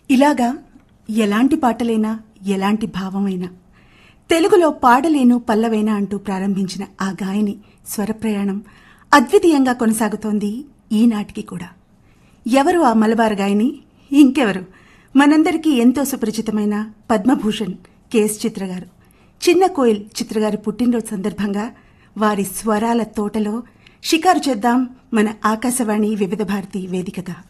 ఇలాగా ఎలాంటి పాటలైనా ఎలాంటి భావమైనా తెలుగులో పాడలేను పల్లవైనా అంటూ ప్రారంభించిన ఆ గాయని స్వరప్రయాణం అద్వితీయంగా కొనసాగుతోంది ఈనాటికి కూడా. ఎవరు ఆ మలబార్ గాయని? ఇంకెవరు, మనందరికీ ఎంతో సుపరిచితమైన పద్మభూషణ్ కెఎస్ చిత్ర గారు. చిన్న కోయిల్ చిత్రగారి పుట్టినరోజు సందర్భంగా వారి స్వరాల తోటలో షికారు చేద్దాం మన ఆకాశవాణి వివిధ భారతి వేదికగా.